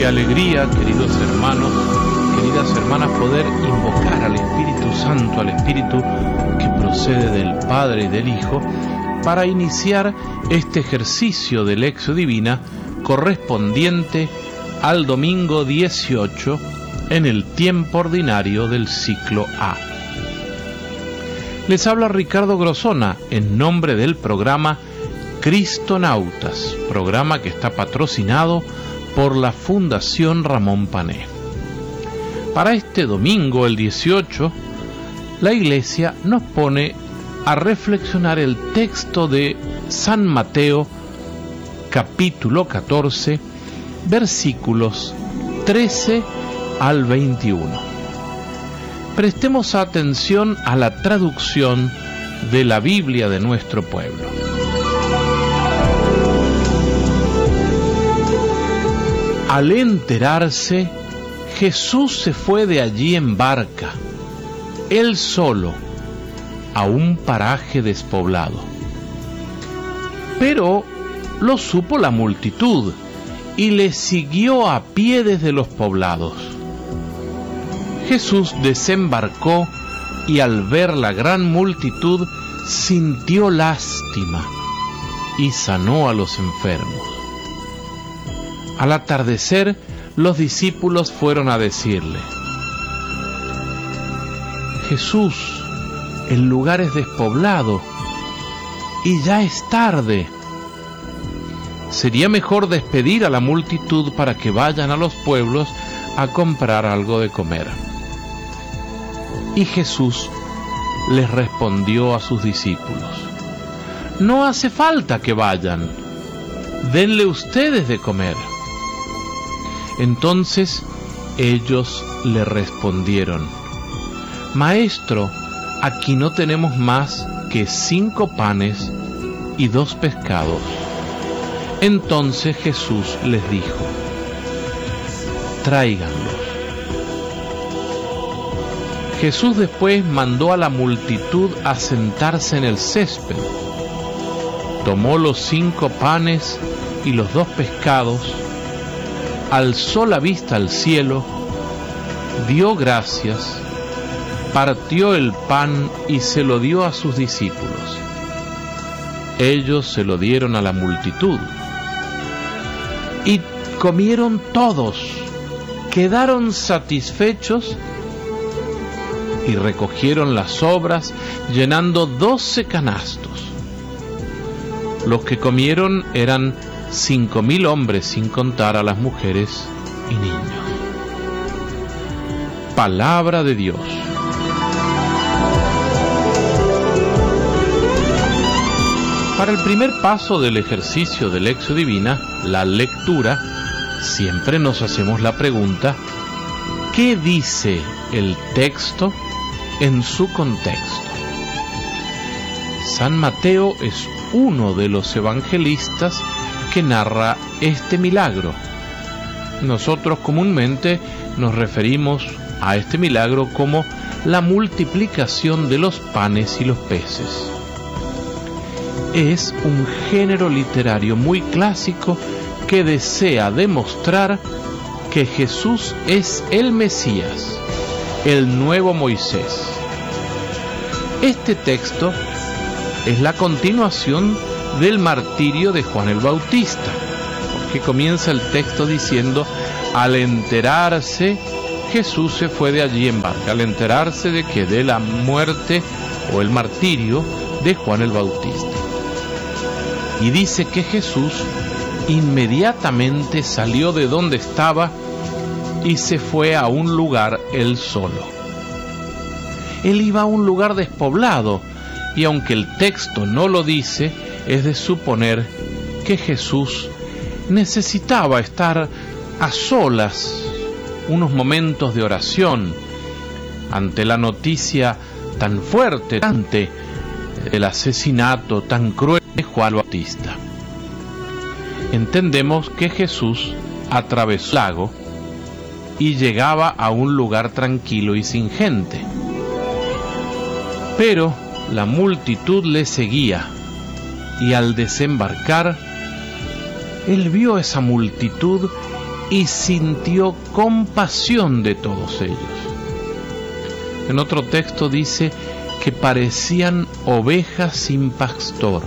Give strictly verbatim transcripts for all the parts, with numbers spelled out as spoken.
alegría, queridos hermanos, queridas hermanas, poder invocar al Espíritu Santo, al Espíritu que procede del Padre y del Hijo, para iniciar este ejercicio de Lectio Divina correspondiente al domingo dieciocho en el tiempo ordinario del ciclo A. Les habla Ricardo Grosona en nombre del programa Cristonautas, programa que está patrocinado por la Fundación Ramón Pané. Para este domingo, el dieciocho, la Iglesia nos pone a reflexionar el texto de San Mateo, capítulo catorce, versículos trece al veintiuno. Prestemos atención a la traducción de la Biblia de nuestro pueblo. Al enterarse, Jesús se fue de allí en barca, él solo, a un paraje despoblado. Pero lo supo la multitud y le siguió a pie desde los poblados. Jesús desembarcó y al ver la gran multitud sintió lástima y sanó a los enfermos. Al atardecer, los discípulos fueron a decirle: Jesús, el lugar es despoblado y ya es tarde. Sería mejor despedir a la multitud para que vayan a los pueblos a comprar algo de comer. Y Jesús les respondió a sus discípulos: No hace falta que vayan, denle ustedes de comer. Entonces ellos le respondieron: Maestro, aquí no tenemos más que cinco panes y dos pescados. Entonces Jesús les dijo: Tráiganlos. Jesús después mandó a la multitud a sentarse en el césped. Tomó los cinco panes y los dos pescados, alzó la vista al cielo, dio gracias, partió el pan y se lo dio a sus discípulos. Ellos se lo dieron a la multitud. Y comieron todos, quedaron satisfechos y recogieron las sobras, llenando doce canastos. Los que comieron eran cinco mil hombres, sin contar a las mujeres y niños. Palabra de Dios. Para el primer paso del ejercicio de Lectio Divina, la lectura, siempre nos hacemos la pregunta: ¿qué dice el texto en su contexto? San Mateo es uno de los evangelistas que narra este milagro. Nosotros comúnmente nos referimos a este milagro como la multiplicación de los panes y los peces. Es un género literario muy clásico que desea demostrar que Jesús es el Mesías, el nuevo Moisés. Este texto es la continuación del martirio de Juan el Bautista, porque comienza el texto diciendo: al enterarse, Jesús se fue de allí en barca. Al enterarse de que de la muerte o el martirio de Juan el Bautista. Y dice que Jesús inmediatamente salió de donde estaba y se fue a un lugar él solo. Él iba a un lugar despoblado, y aunque el texto no lo dice, es de suponer que Jesús necesitaba estar a solas, unos momentos de oración, ante la noticia tan fuerte, ante el asesinato tan cruel de Juan Bautista. Entendemos que Jesús atravesó el lago y llegaba a un lugar tranquilo y sin gente. Pero la multitud le seguía, y al desembarcar, él vio esa multitud y sintió compasión de todos ellos. En otro texto dice que parecían ovejas sin pastor.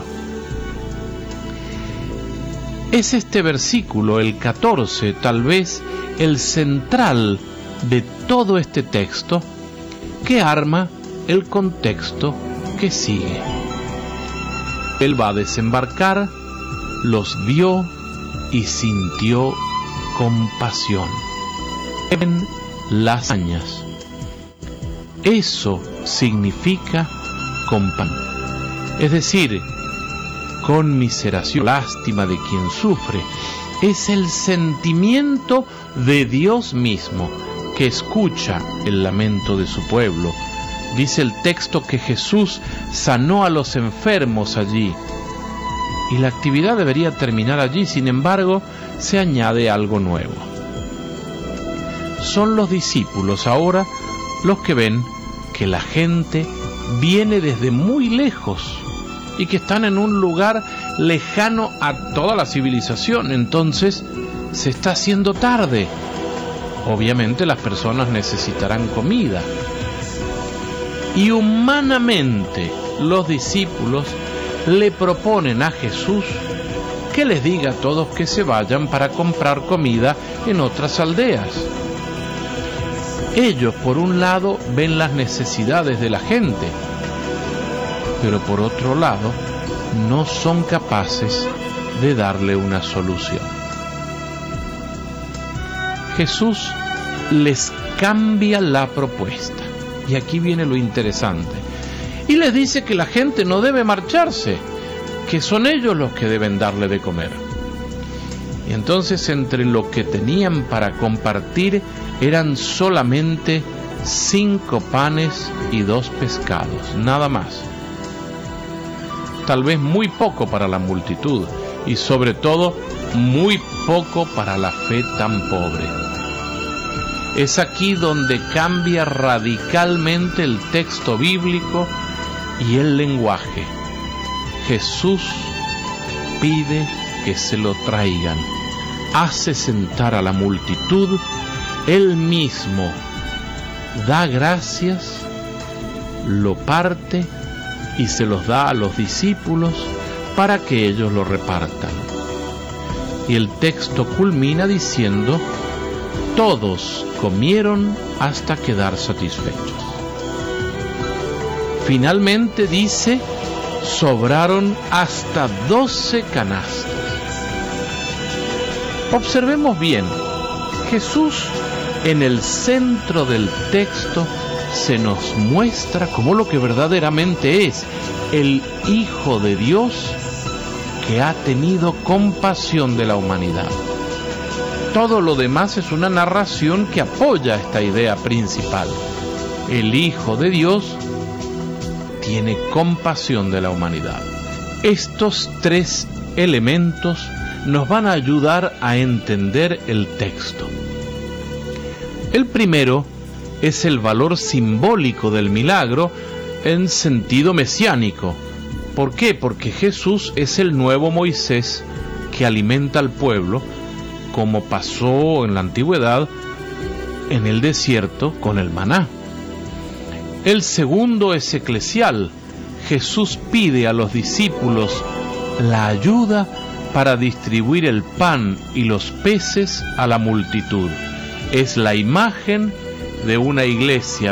Es este versículo, el catorce, tal vez el central de todo este texto, que arma el contexto que sigue. Él va a desembarcar, los vio y sintió compasión. En las hazañas. Eso significa compasión. Es decir, conmiseración, lástima de quien sufre. Es el sentimiento de Dios mismo que escucha el lamento de su pueblo. Dice el texto que Jesús sanó a los enfermos allí. Y la actividad debería terminar allí, sin embargo, se añade algo nuevo. Son los discípulos ahora los que ven que la gente viene desde muy lejos y que están en un lugar lejano a toda la civilización. Entonces se está haciendo tarde. Obviamente las personas necesitarán comida. Y humanamente los discípulos le proponen a Jesús que les diga a todos que se vayan para comprar comida en otras aldeas. Ellos, por un lado, ven las necesidades de la gente, pero por otro lado, no son capaces de darle una solución. Jesús les cambia la propuesta, y aquí viene lo interesante, y les dice que la gente no debe marcharse, que son ellos los que deben darle de comer. Y entonces, entre lo que tenían para compartir eran solamente cinco panes y dos pescados, nada más. Tal vez muy poco para la multitud y sobre todo muy poco para la fe tan pobre. Es aquí donde cambia radicalmente el texto bíblico y el lenguaje. Jesús pide que se lo traigan, hace sentar a la multitud, Él mismo da gracias, lo parte y se los da a los discípulos para que ellos lo repartan. Y el texto culmina diciendo: todos comieron hasta quedar satisfechos. Finalmente dice: sobraron hasta doce canastas. Observemos bien, Jesús en el centro del texto se nos muestra como lo que verdaderamente es, el Hijo de Dios que ha tenido compasión de la humanidad. Todo lo demás es una narración que apoya esta idea principal. El Hijo de Dios tiene compasión de la humanidad. Estos tres elementos nos van a ayudar a entender el texto. El primero es el valor simbólico del milagro en sentido mesiánico. ¿Por qué? Porque Jesús es el nuevo Moisés que alimenta al pueblo, como pasó en la antigüedad en el desierto con el maná. El segundo es eclesial. Jesús pide a los discípulos la ayuda para distribuir el pan y los peces a la multitud. Es la imagen de una iglesia